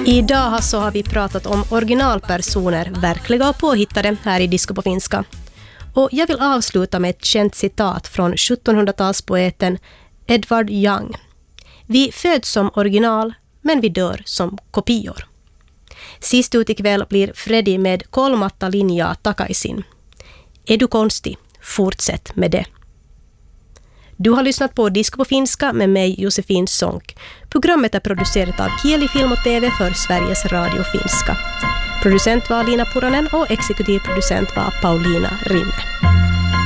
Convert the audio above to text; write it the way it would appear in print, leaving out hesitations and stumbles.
Idag så har vi pratat om originalpersoner, verkliga och påhittade, här i Disco på finska. Och jag vill avsluta med ett känt citat från 1700-talspoeten Edward Young. Vi föds som original, men vi dör som kopior. Sist ut ikväll blir Freddy med Kolmatta linjaa takaisin. Är du konstig? Fortsätt med det. Du har lyssnat på Disco på finska med mig, Josefin Sonck. Programmet är producerat av Kieli Film och TV för Sveriges Radio Finska. Producent var Lina Puranen och exekutiv producent var Paulina Rinne.